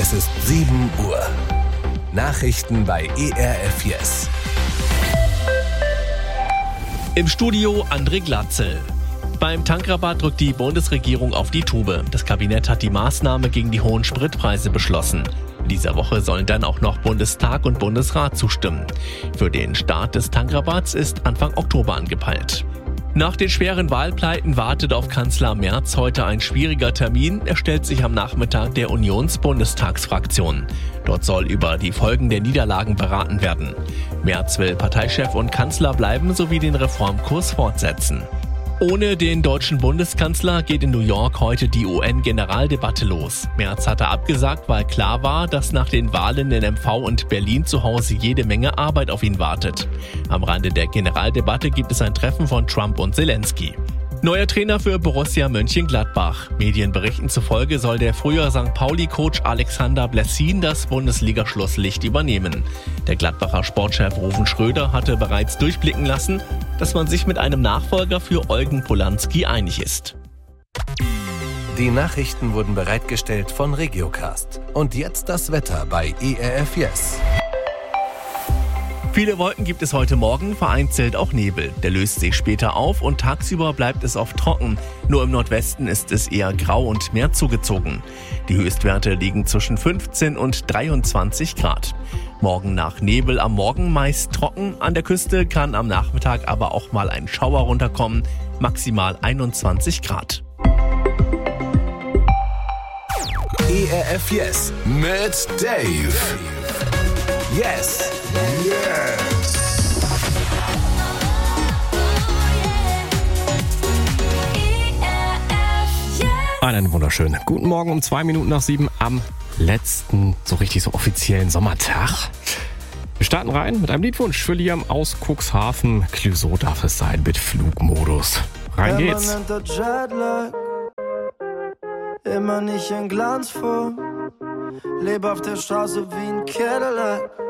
Es ist 7 Uhr. Nachrichten bei ERF Yes. Im Studio André Glatzel. Beim Tankrabatt drückt die Bundesregierung auf die Tube. Das Kabinett hat die Maßnahme gegen die hohen Spritpreise beschlossen. In dieser Woche sollen dann auch noch Bundestag und Bundesrat zustimmen. Für den Start des Tankrabatts ist Anfang Oktober angepeilt. Nach den schweren Wahlpleiten wartet auf Kanzler Merz heute ein schwieriger Termin. Er stellt sich am Nachmittag der Unions-Bundestagsfraktion. Dort soll über die Folgen der Niederlagen beraten werden. Merz will Parteichef und Kanzler bleiben sowie den Reformkurs fortsetzen. Ohne den deutschen Bundeskanzler geht in New York heute die UN-Generaldebatte los. Merz hatte abgesagt, weil klar war, dass nach den Wahlen in MV und Berlin zu Hause jede Menge Arbeit auf ihn wartet. Am Rande der Generaldebatte gibt es ein Treffen von Trump und Zelensky. Neuer Trainer für Borussia Mönchengladbach. Medienberichten zufolge soll der frühere St. Pauli-Coach Alexander Blessin das Bundesliga-Schlusslicht übernehmen. Der Gladbacher Sportchef Ruven Schröder hatte bereits durchblicken lassen, dass man sich mit einem Nachfolger für Eugen Polanski einig ist. Die Nachrichten wurden bereitgestellt von Regiocast. Und jetzt das Wetter bei ERF Yes. Viele Wolken gibt es heute Morgen, vereinzelt auch Nebel. Der löst sich später auf und tagsüber bleibt es oft trocken. Nur im Nordwesten ist es eher grau und mehr zugezogen. Die Höchstwerte liegen zwischen 15 und 23 Grad. Morgen nach Nebel am Morgen meist trocken. An der Küste kann am Nachmittag aber auch mal ein Schauer runterkommen. Maximal 21 Grad. ERF Yes mit Dave. Yes. Yes. Einen wunderschönen guten Morgen um 2 Minuten nach 7 am letzten, so richtig so offiziellen Sommertag. Wir starten rein mit einem Liedwunsch für Liam aus Cuxhaven. Clouseau darf es sein mit Flugmodus. Rein geht's. Immer nicht in Glanzform. Lebe auf der Straße wie ein Cadillac.